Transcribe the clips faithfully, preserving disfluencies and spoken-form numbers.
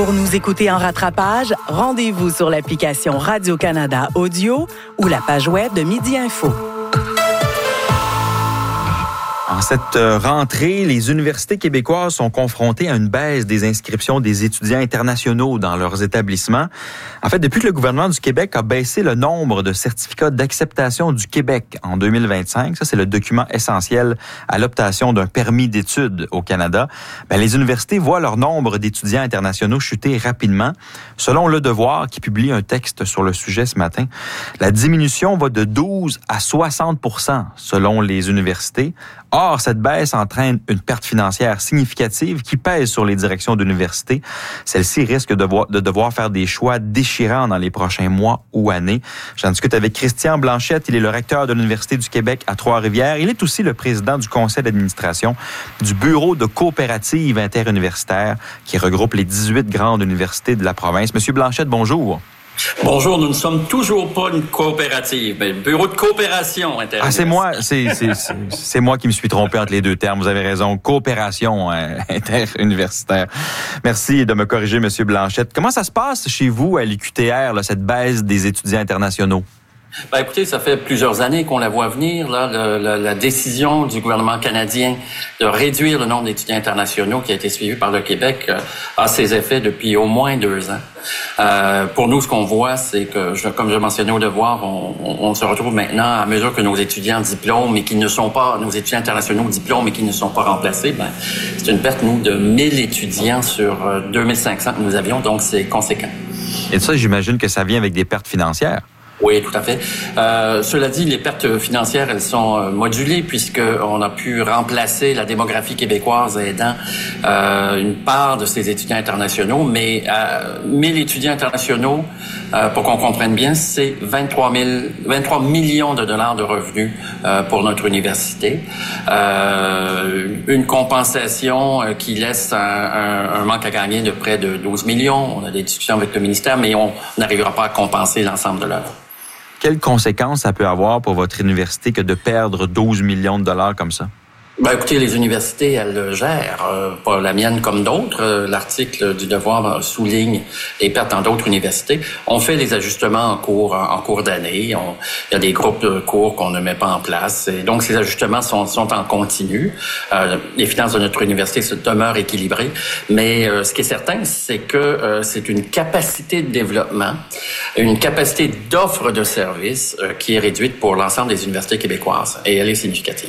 Pour nous écouter en rattrapage, rendez-vous sur l'application Radio-Canada Audio ou la page web de Midi Info. En cette rentrée, les universités québécoises sont confrontées à une baisse des inscriptions des étudiants internationaux dans leurs établissements. En fait, depuis que le gouvernement du Québec a baissé le nombre de certificats d'acceptation du Québec en deux mille vingt-cinq, ça c'est le document essentiel à l'obtention d'un permis d'études au Canada, bien, les universités voient leur nombre d'étudiants internationaux chuter rapidement. Selon Le Devoir, qui publie un texte sur le sujet ce matin, la diminution va de douze à soixante pour cent selon les universités. Or, cette baisse entraîne une perte financière significative qui pèse sur les directions d'université. Celles-ci risquent de devoir, de devoir faire des choix déchirants dans les prochains mois ou années. J'en discute avec Christian Blanchette. Il est le recteur de l'Université du Québec à Trois-Rivières. Il est aussi le président du conseil d'administration du Bureau de coopérative interuniversitaire qui regroupe les dix-huit grandes universités de la province. Monsieur Blanchette, bonjour. Bonjour, nous ne sommes toujours pas une coopérative, mais un bureau de coopération interuniversitaire. Ah, c'est moi, c'est, c'est, c'est, c'est moi qui me suis trompé entre les deux termes. Vous avez raison, coopération euh, interuniversitaire. Merci de me corriger, Monsieur Blanchette. Comment ça se passe chez vous à l'U Q T R, là, cette baisse des étudiants internationaux? Ben écoutez, ça fait plusieurs années qu'on la voit venir, là, le, le, la décision du gouvernement canadien de réduire le nombre d'étudiants internationaux qui a été suivi par le Québec euh, a ses effets depuis au moins deux ans. Euh, pour nous, ce qu'on voit, c'est que, je, comme je mentionnais au devoir, on, on, on se retrouve maintenant, à mesure que nos étudiants diplôment et qui ne sont pas, nos étudiants internationaux diplôment et qui ne sont pas remplacés, ben, c'est une perte, nous, de mille étudiants sur euh, deux mille cinq cents que nous avions, donc c'est conséquent. Et ça, j'imagine que ça vient avec des pertes financières. Oui, tout à fait. Euh, cela dit, les pertes financières, elles sont euh, modulées puisqu'on a pu remplacer la démographie québécoise aidant euh, une part de ces étudiants internationaux. Mais euh, mille étudiants internationaux, euh, pour qu'on comprenne bien, c'est vingt-trois mille, vingt-trois millions de dollars de revenus euh, pour notre université. Euh, une compensation euh, qui laisse un, un, un manque à gagner de près de douze millions. On a des discussions avec le ministère, mais on n'arrivera pas à compenser l'ensemble de l'œuvre. Quelles conséquences ça peut avoir pour votre université que de perdre douze millions de dollars comme ça? Ben, écoutez, les universités, elles le gèrent, euh, pas la mienne comme d'autres. Euh, l'article du Devoir souligne les pertes dans d'autres universités. On fait les ajustements en cours en, en cours d'année. On, il y a des groupes de cours qu'on ne met pas en place. Et donc, ces ajustements sont, sont en continu. Euh, les finances de notre université se demeurent équilibrées. Mais euh, ce qui est certain, c'est que euh, c'est une capacité de développement, une capacité d'offre de services euh, qui est réduite pour l'ensemble des universités québécoises. Et elle est significative.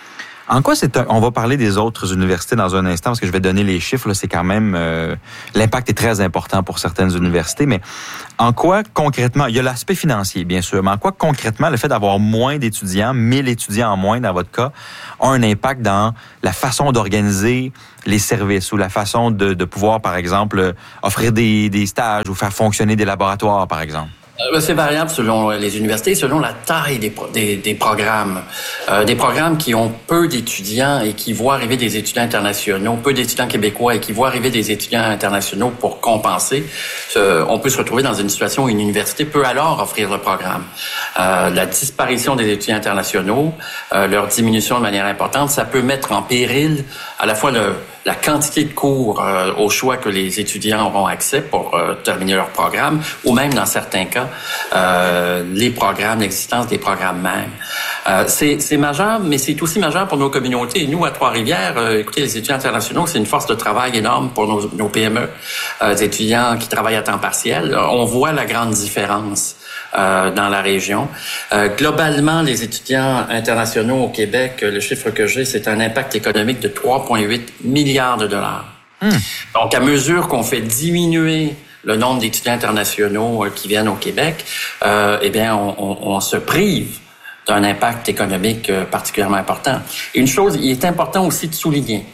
En quoi c'est un, on va parler des autres universités dans un instant parce que je vais donner les chiffres, là, c'est quand même euh, l'impact est très important pour certaines universités, mais en quoi concrètement, il y a l'aspect financier bien sûr, mais en quoi concrètement le fait d'avoir moins d'étudiants, mille étudiants en moins dans votre cas, a un impact dans la façon d'organiser les services ou la façon de, de pouvoir par exemple offrir des, des stages ou faire fonctionner des laboratoires par exemple? C'est variable selon les universités, selon la taille des, pro- des, des programmes. Euh, des programmes qui ont peu d'étudiants et qui voient arriver des étudiants internationaux, peu d'étudiants québécois et qui voient arriver des étudiants internationaux pour compenser. Euh, on peut se retrouver dans une situation où une université peut alors offrir le programme. Euh, la disparition des étudiants internationaux, euh, leur diminution de manière importante, ça peut mettre en péril à la fois le la quantité de cours euh, au choix que les étudiants auront accès pour euh, terminer leur programme, ou même dans certains cas, euh, les programmes, l'existence des programmes mêmes. Euh, c'est, c'est majeur, mais c'est aussi majeur pour nos communautés. Et nous, à Trois-Rivières, euh, écoutez, les étudiants internationaux, c'est une force de travail énorme pour nos, nos P M E, euh, des étudiants qui travaillent à temps partiel. On voit la grande différence Euh, dans la région. Euh, globalement, les étudiants internationaux au Québec, le chiffre que j'ai, c'est un impact économique de trois virgule huit milliards de dollars. Mmh. Donc, à mesure qu'on fait diminuer le nombre d'étudiants internationaux euh, qui viennent au Québec, euh, eh bien, on, on, on se prive d'un impact économique euh, particulièrement important. Et une chose, il est important aussi de souligner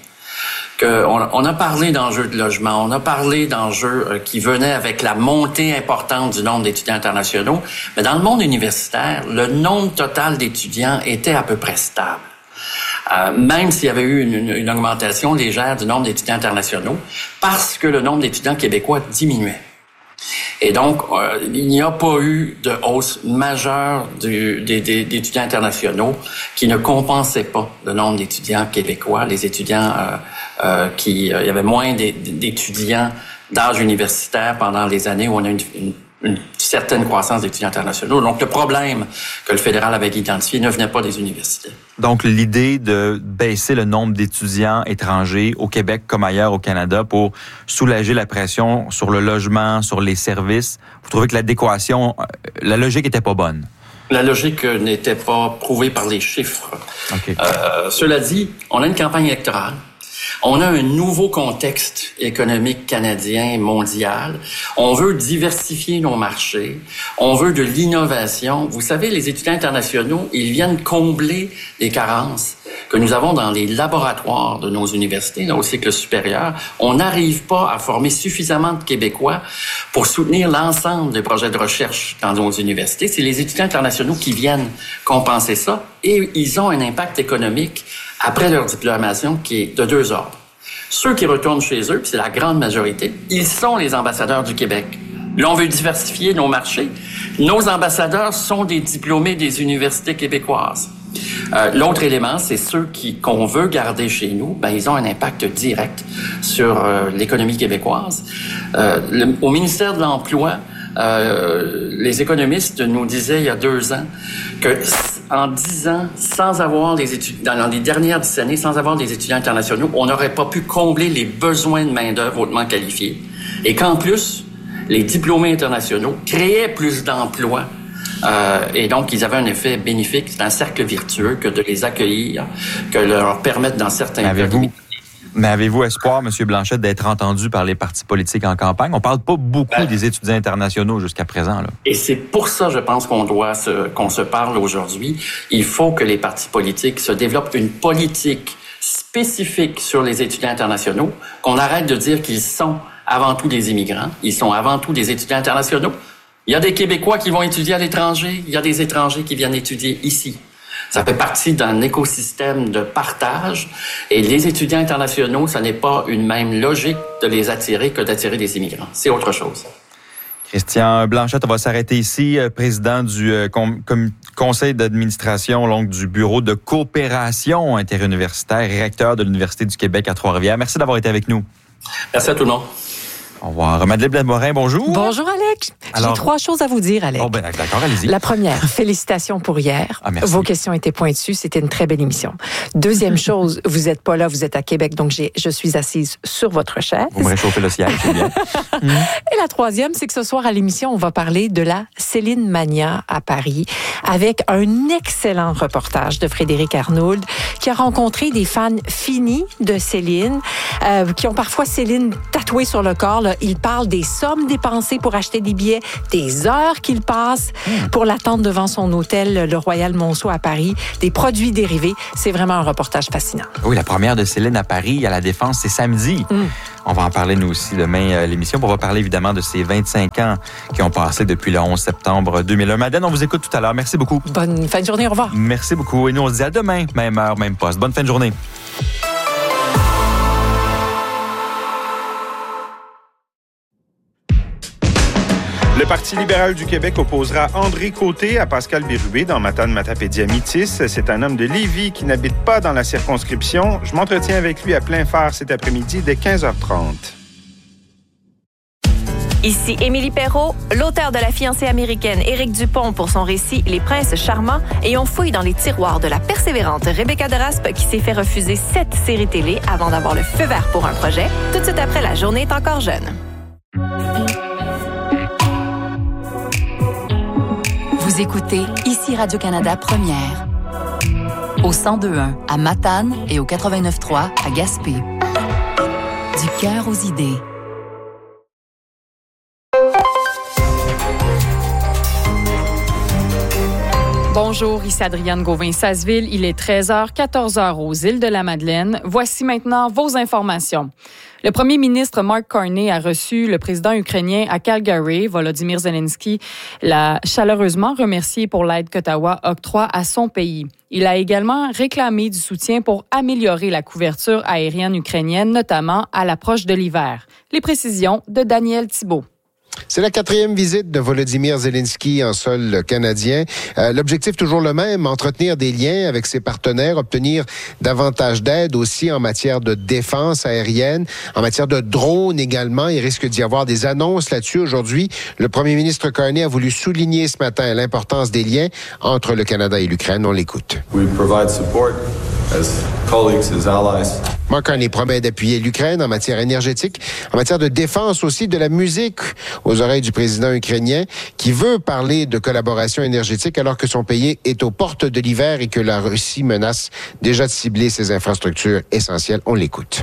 On, on a parlé d'enjeux de logement, on a parlé d'enjeux euh, qui venaient avec la montée importante du nombre d'étudiants internationaux, mais dans le monde universitaire, le nombre total d'étudiants était à peu près stable. Euh, même s'il y avait eu une, une, une augmentation légère du nombre d'étudiants internationaux, parce que le nombre d'étudiants québécois diminuait. Et donc, euh, il n'y a pas eu de hausse majeure du, des, des, des étudiants internationaux qui ne compensaient pas le nombre d'étudiants québécois. Les étudiants euh, euh, qui, euh, il y avait moins d'étudiants d'âge universitaire pendant les années où on a une, une, une certaine croissance d'étudiants internationaux. Donc, le problème que le fédéral avait identifié ne venait pas des universités. Donc, l'idée de baisser le nombre d'étudiants étrangers au Québec comme ailleurs au Canada pour soulager la pression sur le logement, sur les services, vous trouvez que l'adéquation, la logique était pas bonne? La logique n'était pas prouvée par les chiffres. Okay. Euh, cela dit, on a une campagne électorale. On a un nouveau contexte économique canadien, mondial. On veut diversifier nos marchés. On veut de l'innovation. Vous savez, les étudiants internationaux, ils viennent combler les carences que nous avons dans les laboratoires de nos universités, là, au cycle supérieur. On n'arrive pas à former suffisamment de Québécois pour soutenir l'ensemble des projets de recherche dans nos universités. C'est les étudiants internationaux qui viennent compenser ça et ils ont un impact économique après leur diplomation qui est de deux ordres. Ceux qui retournent chez eux, puis c'est la grande majorité, ils sont les ambassadeurs du Québec. Là, on veut diversifier nos marchés. Nos ambassadeurs sont des diplômés des universités québécoises. Euh, l'autre élément, c'est ceux qui qu'on veut garder chez nous, ben ils ont un impact direct sur euh, l'économie québécoise. Euh, le, au ministère de l'Emploi, euh, les économistes nous disaient il y a deux ans que en dix ans, sans avoir les étudiants, dans les dernières dix années, sans avoir des étudiants internationaux, on n'aurait pas pu combler les besoins de main-d'œuvre hautement qualifiée. Et qu'en plus, les diplômés internationaux créaient plus d'emplois. Euh, et donc, ils avaient un effet bénéfique. C'est un cercle vertueux que de les accueillir, que de leur permettre dans certains cas... Mais avez-vous espoir, M. Blanchette, d'être entendu par les partis politiques en campagne? On parle pas beaucoup ben, des étudiants internationaux jusqu'à présent, là. Et c'est pour ça, je pense, qu'on doit se, qu'on se parle aujourd'hui. Il faut que les partis politiques se développent une politique spécifique sur les étudiants internationaux, qu'on arrête de dire qu'ils sont avant tout des immigrants, ils sont avant tout des étudiants internationaux. Il y a des Québécois qui vont étudier à l'étranger, il y a des étrangers qui viennent étudier ici. Ça fait partie d'un écosystème de partage. Et les étudiants internationaux, ça n'est pas une même logique de les attirer que d'attirer des immigrants. C'est autre chose. Christian Blanchette, on va s'arrêter ici, président du com- com- conseil d'administration donc, du bureau de coopération interuniversitaire et recteur de l'Université du Québec à Trois-Rivières. Merci d'avoir été avec nous. Merci à tout le monde. Au revoir. Madeleine Blais-Morin, bonjour. Bonjour, Alex. Alors, j'ai trois choses à vous dire, Alex. Oh ben, d'accord, allez-y. La première, félicitations pour hier. Ah, merci. Vos questions étaient pointues. C'était une très belle émission. Deuxième chose, vous n'êtes pas là, vous êtes à Québec, donc j'ai, je suis assise sur votre chaise. Vous me réchauffez le siège, c'est bien. mmh. Et la troisième, c'est que ce soir à l'émission, on va parler de la Céline Mania à Paris avec un excellent reportage de Frédéric Arnould qui a rencontré des fans finis de Céline, euh, qui ont parfois Céline tatouée sur le corps, là. Il parle des sommes dépensées pour acheter des billets, des heures qu'il passe pour l'attendre devant son hôtel, le Royal Monceau à Paris, des produits dérivés. C'est vraiment un reportage fascinant. Oui, la première de Céline à Paris, à la Défense, c'est samedi. Mm. On va en parler, nous aussi, demain à l'émission. On va parler, évidemment, de ces vingt-cinq ans qui ont passé depuis le onze septembre deux mille un. Madeleine, on vous écoute tout à l'heure. Merci beaucoup. Bonne fin de journée. Au revoir. Merci beaucoup. Et nous, on se dit à demain, même heure, même poste. Bonne fin de journée. Le Parti libéral du Québec opposera André Côté à Pascal Bérubé dans Matane-Matapédia-Métis. C'est un homme de Lévis qui n'habite pas dans la circonscription. Je m'entretiens avec lui à plein phare cet après-midi dès quinze heures trente. Ici Émilie Perrault, l'auteur de La fiancée américaine Éric Dupont pour son récit Les princes charmants, et on fouille dans les tiroirs de la persévérante Rebecca Deraspe qui s'est fait refuser sept séries télé avant d'avoir le feu vert pour un projet, tout de suite après La journée est encore jeune. Vous écoutez ici Radio-Canada Première. Au cent deux point un à Matane et au quatre-vingt-neuf point trois à Gaspé. Du cœur aux idées. Bonjour, ici Adrienne Gauvin-Sasseville. Il est treize heures, quatorze heures aux îles de la Madeleine. Voici maintenant vos informations. Le premier ministre Mark Carney a reçu le président ukrainien à Calgary. Volodymyr Zelensky l'a chaleureusement remercié pour l'aide qu'Ottawa octroie à son pays. Il a également réclamé du soutien pour améliorer la couverture aérienne ukrainienne, notamment à l'approche de l'hiver. Les précisions de Daniel Thibault. C'est la quatrième visite de Volodymyr Zelensky en sol canadien. Euh, l'objectif toujours le même, entretenir des liens avec ses partenaires, obtenir davantage d'aide aussi en matière de défense aérienne, en matière de drones également. Il risque d'y avoir des annonces là-dessus aujourd'hui. Le premier ministre Carney a voulu souligner ce matin l'importance des liens entre le Canada et l'Ukraine. On l'écoute. We provide support as colleagues, as allies. Mark Carney promet d'appuyer l'Ukraine en matière énergétique, en matière de défense aussi, de la musique aux oreilles du président ukrainien qui veut parler de collaboration énergétique alors que son pays est aux portes de l'hiver et que la Russie menace déjà de cibler ses infrastructures essentielles. On l'écoute.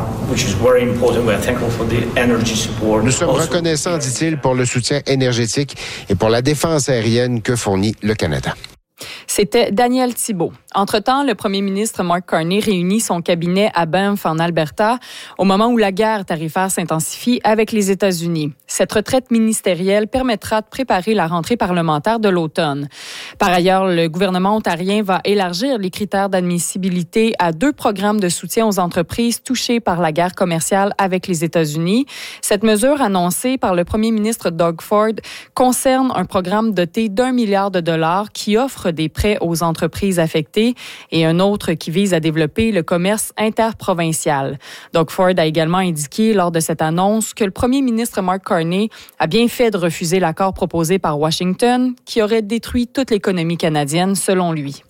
Nous sommes reconnaissants, dit-il, pour le soutien énergétique et pour la défense aérienne que fournit le Canada. C'était Daniel Thibeault. Entre-temps, le premier ministre Mark Carney réunit son cabinet à Banff, en Alberta, au moment où la guerre tarifaire s'intensifie avec les États-Unis. Cette retraite ministérielle permettra de préparer la rentrée parlementaire de l'automne. Par ailleurs, le gouvernement ontarien va élargir les critères d'admissibilité à deux programmes de soutien aux entreprises touchées par la guerre commerciale avec les États-Unis. Cette mesure annoncée par le premier ministre Doug Ford concerne un programme doté d'un milliard de dollars qui offre des prêts aux entreprises affectées et un autre qui vise à développer le commerce interprovincial. Doug Ford a également indiqué lors de cette annonce que le premier ministre Mark Carney a bien fait de refuser l'accord proposé par Washington qui aurait détruit toute l'économie canadienne, selon lui.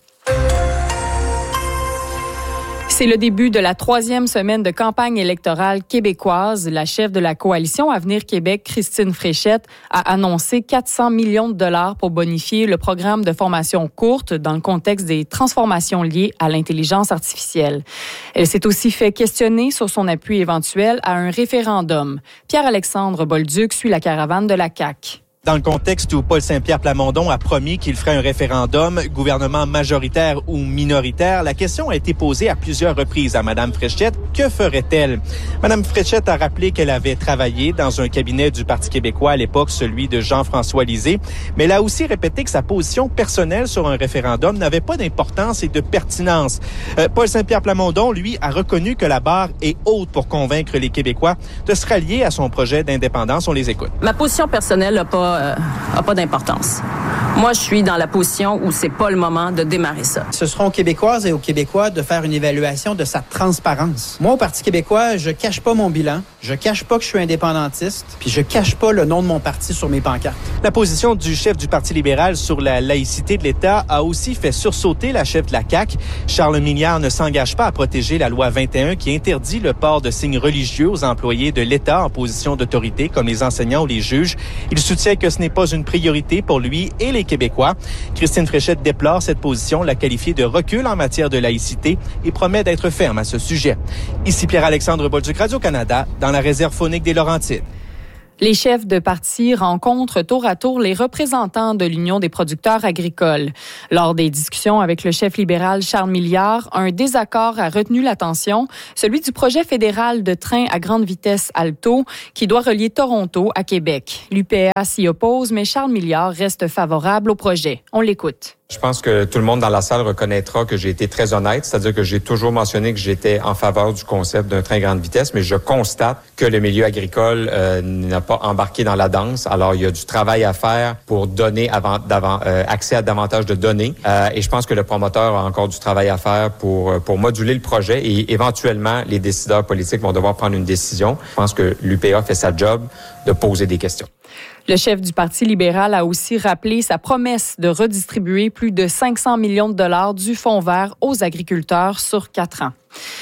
C'est le début de la troisième semaine de campagne électorale québécoise. La chef de la coalition Avenir Québec, Christine Fréchette, a annoncé quatre cents millions de dollars pour bonifier le programme de formation courte dans le contexte des transformations liées à l'intelligence artificielle. Elle s'est aussi fait questionner sur son appui éventuel à un référendum. Pierre-Alexandre Bolduc suit la caravane de la C A Q. Dans le contexte où Paul Saint-Pierre Plamondon a promis qu'il ferait un référendum, gouvernement majoritaire ou minoritaire, la question a été posée à plusieurs reprises à Mme Fréchette. Que ferait-elle? Mme Fréchette a rappelé qu'elle avait travaillé dans un cabinet du Parti québécois à l'époque, celui de Jean-François Lisée, mais elle a aussi répété que sa position personnelle sur un référendum n'avait pas d'importance et de pertinence. Euh, Paul Saint-Pierre Plamondon, lui, a reconnu que la barre est haute pour convaincre les Québécois de se rallier à son projet d'indépendance. On les écoute. Ma position personnelle n'a pas Euh, a pas d'importance. Moi, je suis dans la position où c'est pas le moment de démarrer ça. Ce sera aux Québécoises et aux Québécois de faire une évaluation de sa transparence. Moi, au Parti québécois, je cache pas mon bilan, je cache pas que je suis indépendantiste, puis je cache pas le nom de mon parti sur mes pancartes. La position du chef du Parti libéral sur la laïcité de l'État a aussi fait sursauter la chef de la C A Q. Charles Milliard ne s'engage pas à protéger la loi vingt et un qui interdit le port de signes religieux aux employés de l'État en position d'autorité, comme les enseignants ou les juges. Il soutient que ce n'est pas une priorité pour lui et les Québécois. Christine Fréchette déplore cette position, l'a qualifiée de recul en matière de laïcité et promet d'être ferme à ce sujet. Ici Pierre-Alexandre Bolduc, Radio-Canada, dans la réserve faunique des Laurentides. Les chefs de parti rencontrent tour à tour les représentants de l'Union des producteurs agricoles. Lors des discussions avec le chef libéral Charles Milliard, un désaccord a retenu l'attention, celui du projet fédéral de train à grande vitesse Alto qui doit relier Toronto à Québec. L'U P A s'y oppose, mais Charles Milliard reste favorable au projet. On l'écoute. Je pense que tout le monde dans la salle reconnaîtra que j'ai été très honnête, c'est-à-dire que j'ai toujours mentionné que j'étais en faveur du concept d'un train grande vitesse, mais je constate que le milieu agricole euh, n'a pas embarqué dans la danse. Alors, il y a du travail à faire pour donner avant, d'avant, euh, accès à davantage de données. Euh, et je pense que le promoteur a encore du travail à faire pour, pour moduler le projet et éventuellement, les décideurs politiques vont devoir prendre une décision. Je pense que l'U P A fait sa job de poser des questions. Le chef du Parti libéral a aussi rappelé sa promesse de redistribuer plus de cinq cents millions de dollars du Fonds vert aux agriculteurs sur quatre ans.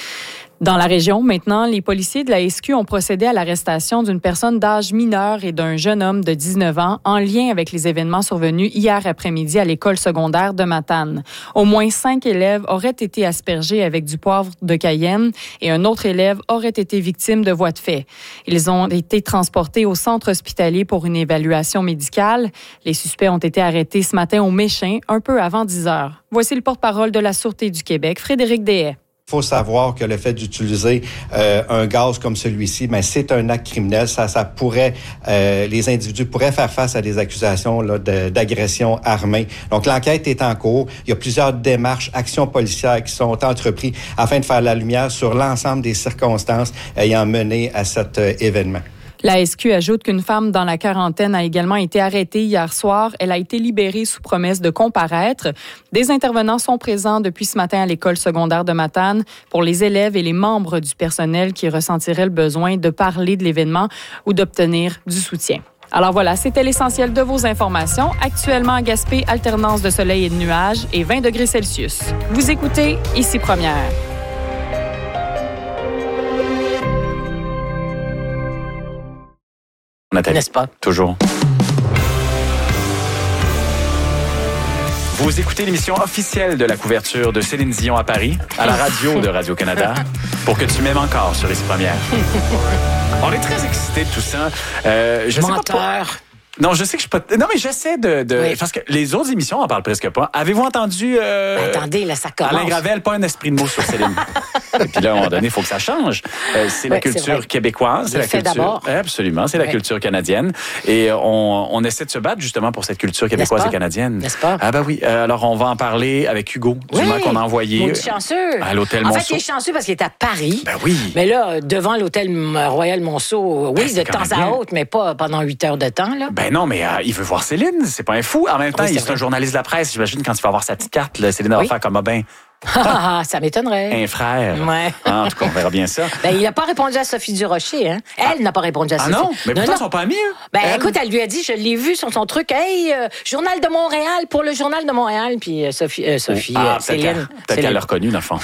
Dans la région, maintenant, les policiers de la S Q ont procédé à l'arrestation d'une personne d'âge mineur et d'un jeune homme de dix-neuf ans en lien avec les événements survenus hier après-midi à l'école secondaire de Matane. Au moins cinq élèves auraient été aspergés avec du poivre de Cayenne et un autre élève aurait été victime de voies de fait. Ils ont été transportés au centre hospitalier pour une évaluation médicale. Les suspects ont été arrêtés ce matin au Méchin, un peu avant dix heures. Voici le porte-parole de la Sûreté du Québec, Frédéric Deshaies. Il faut savoir que le fait d'utiliser euh, un gaz comme celui-ci, mais c'est un acte criminel. Ça, ça pourrait, euh, les individus pourraient faire face à des accusations là, de, d'agression armée. Donc, l'enquête est en cours. Il y a plusieurs démarches, actions policières qui sont entreprises afin de faire la lumière sur l'ensemble des circonstances ayant mené à cet euh, événement. La S Q ajoute qu'une femme dans la quarantaine a également été arrêtée hier soir. Elle a été libérée sous promesse de comparaître. Des intervenants sont présents depuis ce matin à l'école secondaire de Matane pour les élèves et les membres du personnel qui ressentiraient le besoin de parler de l'événement ou d'obtenir du soutien. Alors voilà, c'était l'essentiel de vos informations. Actuellement à Gaspé, alternance de soleil et de nuages et vingt degrés Celsius. Vous écoutez Ici Première. Nathalie. N'est-ce pas? Toujours. Vous écoutez l'émission officielle de la couverture de Céline Dion à Paris, à la radio de Radio-Canada, pour que tu m'aimes encore sur Ici Première. On est très excités de tout ça. Euh, je Menteur. sais pas pour... Non, je sais que je suis pas... Non, mais j'essaie de... de... Oui. Parce que les autres émissions, on parle presque pas. Avez-vous entendu... Euh... Ben, attendez, là, ça commence. Alain Gravel, pas un esprit de mots sur Céline. Et puis là, à un moment donné, il faut que ça change. Euh, c'est ouais, la culture c'est québécoise. C'est Le la fait culture... d'abord. Absolument, c'est la ouais. culture canadienne. Et on, on essaie de se battre justement pour cette culture québécoise et canadienne. N'est-ce pas? Ah ben oui. Euh, alors, on va en parler avec Hugo, oui. du moment qu'on a envoyé... Maudit chanceux. À l'hôtel En Monceau. fait, il est chanceux parce qu'il est à Paris. Ben oui. Mais là, devant l'hôtel Royal Monceau, oui, Ben, de temps à autre, mais pas pendant huit heures de temps, là. Ben non, mais euh, il veut voir Céline, c'est pas un fou. En même temps, Oui, c'est il est vrai. un journaliste de la presse. J'imagine quand il va avoir sa petite carte, là, Céline va Oui. faire comme ah ben, Ah, ça m'étonnerait. un frère. Ouais. Ah, en tout cas, on verra bien ça. Ben, il n'a pas répondu à Sophie Durocher, hein. Elle n'a pas répondu à Ah Sophie. non? Mais pourtant, non. ils sont pas amis, eux. Ben, Elle? écoute, elle lui a dit, je l'ai vu sur son truc, hey, euh, Journal de Montréal, pour le Journal de Montréal. Puis euh, Sophie, euh, Sophie, Ah, euh, peut-être Céline. qu'elle- peut-être Céline. qu'elle l'a reconnu, dans le fond.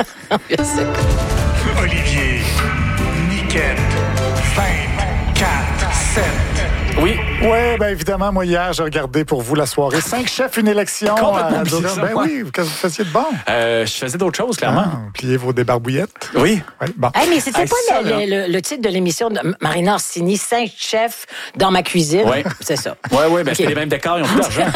Olivier, Niquette, vingt, quatre, sept. Oui. Oui, bien évidemment, moi hier, j'ai regardé pour vous la soirée. Cinq chefs, une élection. Complètement à oublié Radio- ça, Ben ouais. oui, qu'est-ce que vous faisiez de bon? Euh, je faisais d'autres choses, clairement. Ah, pliez vos débarbouillettes. Oui. Oui, bon. Hey, mais c'était Hey, pas ça, le, là. le- le titre de l'émission de Marina Orsini, Cinq chefs dans ma cuisine. Oui. C'est ça. Oui, oui, ben Ok. c'était les mêmes décors, ils ont plus d'argent.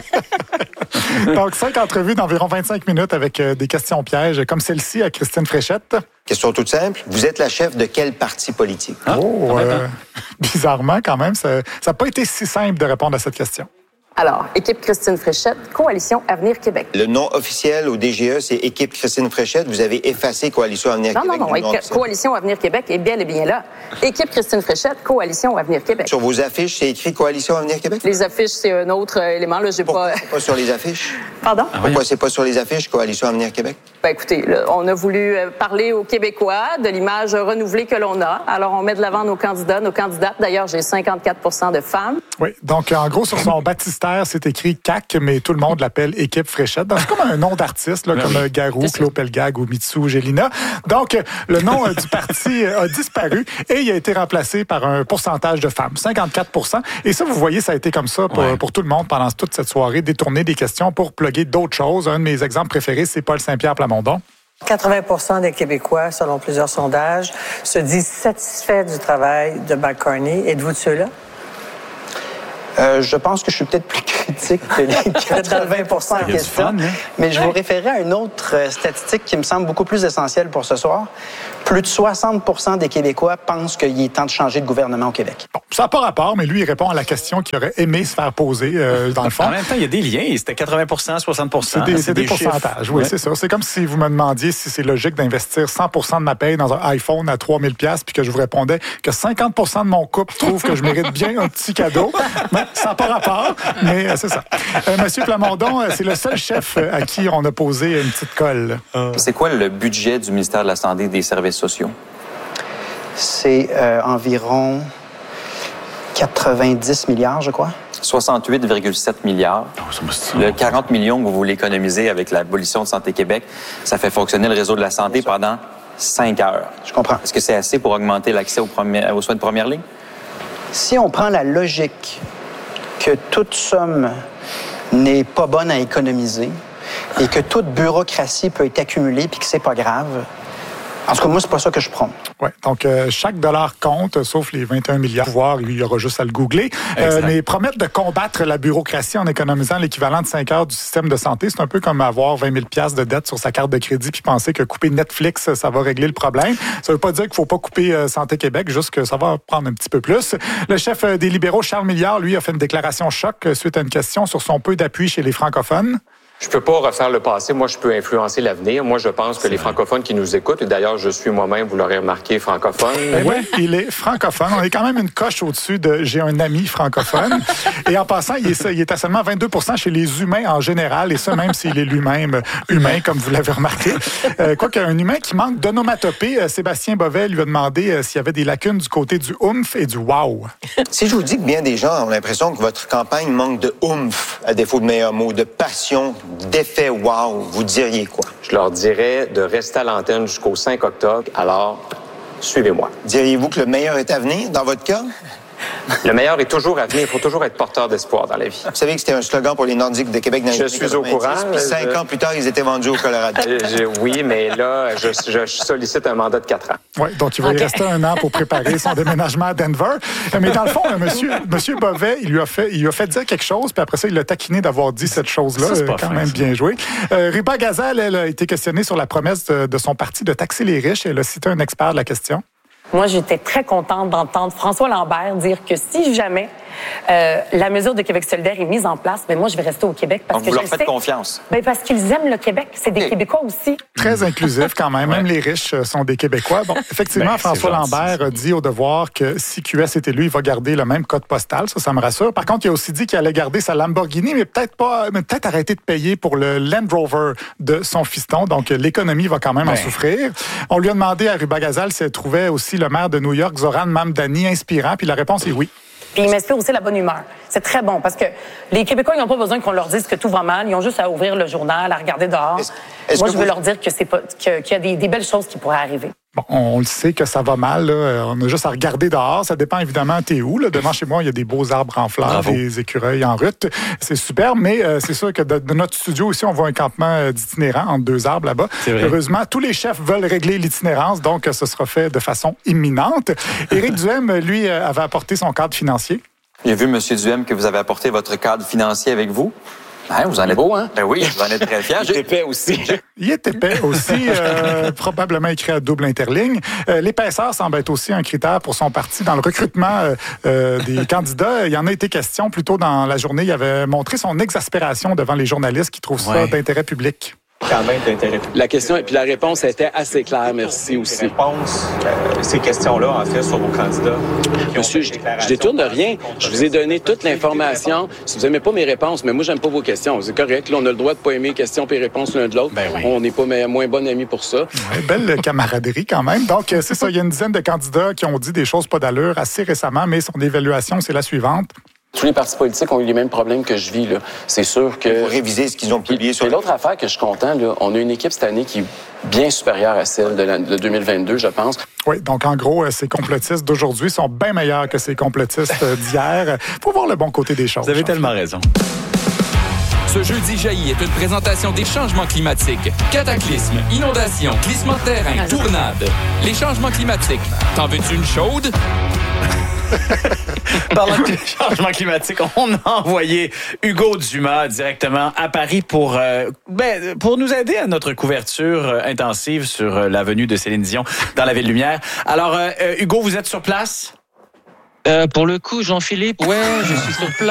Donc, cinq entrevues d'environ vingt-cinq minutes avec euh, des questions pièges, comme celle-ci à Christine Fréchette. Question toute simple. Vous êtes la chef de quel parti politique? Oh, euh, bizarrement, quand même, ça n'a pas été si simple de répondre à cette question. Alors, équipe Christine Fréchette, Coalition Avenir Québec. Le nom officiel au D G E, c'est Équipe Christine Fréchette. Vous avez effacé Coalition Avenir Non, Québec. non, non, du nom équipe- officiel. Coalition Avenir Québec est bel et bien là. Équipe Christine Fréchette, Coalition Avenir Québec. Sur vos affiches, c'est écrit Coalition Avenir Québec? Les affiches, c'est un autre euh, élément. Là, j'ai Pourquoi pas. c'est pas sur les affiches? Pardon? Pourquoi c'est pas sur les affiches Coalition Avenir Québec? Ben, écoutez, là, on a voulu euh, parler aux Québécois de l'image renouvelée que l'on a. Alors, on met de l'avant nos candidats, nos candidates. D'ailleurs, j'ai cinquante-quatre pour cent de femmes. Oui, donc en gros, sur son baptistère, c'est écrit C A C, mais tout le monde l'appelle Équipe Fréchette. Donc, c'est comme un nom d'artiste, là, Ben comme oui. euh, Garou, Claude Pelgag ou Mitsu Gélina. Donc, euh, le nom euh, du parti euh, a disparu et il a été remplacé par un pourcentage de femmes, cinquante-quatre pour cent. Et ça, vous voyez, ça a été comme ça pour, Ouais. pour tout le monde pendant toute cette soirée, détourner des questions pour plugger d'autres choses. Un de mes exemples préférés, c'est Paul Saint-Pierre Plamondon. quatre-vingts pour cent des Québécois, selon plusieurs sondages, se disent satisfaits du travail de McCartney. Êtes-vous de ceux-là? Euh, je pense que je suis peut-être plus critique que les quatre-vingts pour cent en Il y a du question. fun, hein? Mais je vous référerai à une autre euh, statistique qui me semble beaucoup plus essentielle pour ce soir. Plus de soixante pour cent des Québécois pensent qu'il est temps de changer de gouvernement au Québec. Bon, ça n'a pas rapport, mais lui, il répond à la question qu'il aurait aimé se faire poser, euh, dans le fond. En même temps, il y a des liens. C'était quatre-vingts pour cent, soixante pour cent. C'est des, c'est des chiffres. pourcentages, oui, Ouais. c'est ça. C'est comme si vous me demandiez si c'est logique d'investir cent pour cent de ma paye dans un iPhone à trois mille dollars puis que je vous répondais que cinquante pour cent de mon couple trouve que je mérite bien un petit cadeau. Ben, ça n'a pas rapport, mais euh, c'est ça. Euh, Monsieur Plamondon, euh, c'est le seul chef euh, à qui on a posé une petite colle. C'est quoi le budget du ministère de la Santé et des Services sociaux? C'est euh, environ quatre-vingt-dix milliards, je crois. soixante-huit virgule sept milliards. Le quarante millions que vous voulez économiser avec l'abolition de Santé Québec, ça fait fonctionner le réseau de la santé pendant cinq heures. Je comprends. Est-ce que c'est assez pour augmenter l'accès aux, premiers- aux soins de première ligne? Si on prend la logique que toute somme n'est pas bonne à économiser et que toute bureaucratie peut être accumulée puis que c'est pas grave, en tout cas, moi, c'est pas ça que je prends. Oui, donc euh, chaque dollar compte, sauf les vingt et un milliards. Pouvoir, il y aura juste à le googler. Euh, mais promettre de combattre la bureaucratie en économisant l'équivalent de cinq heures du système de santé, c'est un peu comme avoir vingt mille dollars de dette sur sa carte de crédit puis penser que couper Netflix, ça va régler le problème. Ça veut pas dire qu'il faut pas couper euh, Santé Québec, juste que ça va prendre un petit peu plus. Le chef euh, des libéraux, Charles Milliard, lui, a fait une déclaration choc euh, suite à une question sur son peu d'appui chez les francophones. Je peux pas refaire le passé. Moi, je peux influencer l'avenir. Moi, je pense que les francophones qui nous écoutent, et d'ailleurs, je suis moi-même, vous l'aurez remarqué, francophone. Ben oui, il est francophone. On est quand même une coche au-dessus de « j'ai un ami francophone ». Et en passant, il est, il est à seulement vingt-deux pour cent chez les humains en général, et ça même s'il est lui-même humain, comme vous l'avez remarqué. Euh, Quoique un humain qui manque d'onomatopée, Sébastien Bovet lui a demandé euh, s'il y avait des lacunes du côté du oomph et du wow. Si je vous dis que bien des gens ont l'impression que votre campagne manque de oomph, à défaut de meilleurs mots, de passion, d'effet wow, vous diriez quoi? Je leur dirais de rester à l'antenne jusqu'au cinq octobre. Alors, suivez-moi. Diriez-vous que le meilleur est à venir dans votre cas? Le meilleur est toujours à venir. Il faut toujours être porteur d'espoir dans la vie. Vous savez que c'était un slogan pour les Nordiques de Québec dans les Je années suis au courant. Puis cinq je... ans plus tard, ils étaient vendus au Colorado. je, je, oui, mais là, je, je sollicite un mandat de quatre ans. Oui, donc il va okay. y rester un an pour préparer son déménagement à Denver. Mais dans le fond, monsieur, monsieur Bovet, il lui a fait, il lui a fait dire quelque chose, puis après ça, il l'a taquiné d'avoir dit cette chose-là. Ça, c'est pas quand fin, même ça. Bien joué. Euh, Ruba Gazal, elle a été questionnée sur la promesse de, de son parti de taxer les riches. Elle a cité un expert de la question. Moi, j'étais très contente d'entendre François Lambert dire que si jamais euh, la mesure de Québec solidaire est mise en place, ben moi, je vais rester au Québec parce Donc, que vous je leur faites sais, confiance. Ben parce qu'ils aiment le Québec. C'est des okay. Québécois aussi. Très inclusif quand même. Même les riches sont des Québécois. Bon, effectivement, ben, François Lambert a dit au Devoir que si Q S était lui, il va garder le même code postal. Ça, ça me rassure. Par contre, il a aussi dit qu'il allait garder sa Lamborghini, mais peut-être pas, mais peut-être arrêter de payer pour le Land Rover de son fiston. Donc, l'économie va quand même ben. en souffrir. On lui a demandé à Ruba Gazal si elle trouvait aussi le maire de New York, Zoran Mamdani, inspirant. Puis la réponse est oui. Puis il m'inspire aussi la bonne humeur. C'est très bon parce que les Québécois, ils n'ont pas besoin qu'on leur dise que tout va mal. Ils ont juste à ouvrir le journal, à regarder dehors. Est-ce, est-ce Moi, je veux vous... leur dire que c'est pas, que, qu'il y a des, des belles choses qui pourraient arriver. Bon, on le sait que ça va mal. Là. On a juste à regarder dehors. Ça dépend évidemment t'es où. Là. Devant chez moi, il y a des beaux arbres en fleurs, Bravo. Des écureuils en route. C'est super, mais euh, c'est sûr que de, de notre studio ici, on voit un campement d'itinérants entre deux arbres là-bas. Heureusement, tous les chefs veulent régler l'itinérance, donc ce sera fait de façon imminente. Éric Duhem, lui, avait apporté son cadre financier. J'ai vu, M. Duhem, que vous avez apporté votre cadre financier avec vous. Hein, vous en êtes beau, hein? Ben oui, vous en êtes très fiers. Il est épais aussi. Il est épais aussi, euh, probablement écrit à double interligne. Euh, l'épaisseur semble être aussi un critère pour son parti dans le recrutement euh, euh, des candidats. Il y en a été question plus tôt dans la journée. Il avait montré son exaspération devant les journalistes qui trouvent ouais. ça d'intérêt public. Quand même d'intérêt public. La question et puis la réponse était assez claire, merci aussi. Réponse, euh, ces questions-là, en fait, sur vos candidats. Monsieur, je, je détourne de rien. Je vous ai donné toute l'information. Si vous n'aimez pas mes réponses, mais moi, j'aime pas vos questions. C'est correct. Là, on a le droit de pas aimer les questions et les réponses l'un de l'autre. Ben oui. On n'est pas moins bons amis pour ça. Ouais, belle camaraderie quand même. Donc, c'est ça. Il y a une dizaine de candidats qui ont dit des choses pas d'allure assez récemment, mais son évaluation, c'est la suivante. Tous les partis politiques ont eu les mêmes problèmes que je vis. Là. C'est sûr que... Il faut réviser ce qu'ils ont publié sur... Et l'autre affaire que je suis content, là, on a une équipe cette année qui est bien supérieure à celle de, la, de deux mille vingt-deux, je pense. Oui, donc en gros, ces complotistes d'aujourd'hui sont bien meilleurs que ces complotistes d'hier. Faut voir le bon côté des choses. Vous avez tellement raison. Ce jeudi jaillit est une présentation des changements climatiques. Cataclysmes, inondations, glissements de terrain, tournades. Les changements climatiques. T'en veux-tu une chaude? Parlant de changement climatique, on a envoyé Hugo Dumas directement à Paris pour, euh, ben, pour nous aider à notre couverture intensive sur la venue de Céline Dion dans la Ville-Lumière. Alors, euh, Hugo, vous êtes sur place? Euh, pour le coup, Jean-Philippe, ouais, je suis sur place.